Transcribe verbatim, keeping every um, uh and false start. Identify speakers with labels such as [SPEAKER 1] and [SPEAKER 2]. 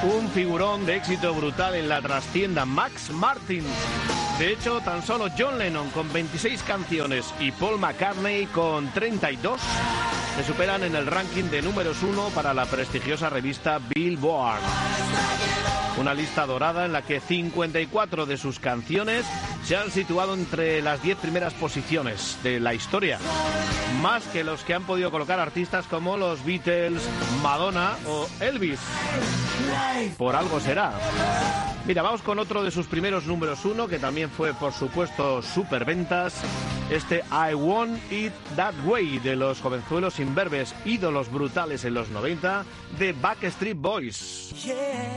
[SPEAKER 1] Un figurón de éxito brutal en la trastienda, Max Martin. De hecho, tan solo John Lennon con veintiséis canciones y Paul McCartney con treinta y dos se superan en el ranking de números uno para la prestigiosa revista Billboard. Una lista dorada en la que cincuenta y cuatro de sus canciones se han situado entre las diez primeras posiciones de la historia, más que los que han podido colocar artistas como los Beatles, Madonna o Elvis. Por algo será. Mira, vamos con otro de sus primeros números uno, que también fue, por supuesto, superventas. Este I Want It That Way, de los jovenzuelos imberbes, ídolos brutales en los noventa, de Backstreet Boys.